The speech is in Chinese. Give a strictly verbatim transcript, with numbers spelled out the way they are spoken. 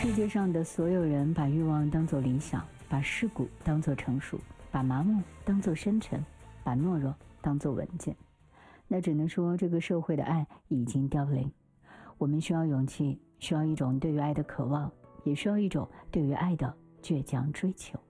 世界上的所有人把欲望当作理想，把世故当作成熟，把麻木当作深沉，把懦弱当作稳健。那只能说这个社会的爱已经凋零。我们需要勇气，需要一种对于爱的渴望，也需要一种对于爱的倔强追求。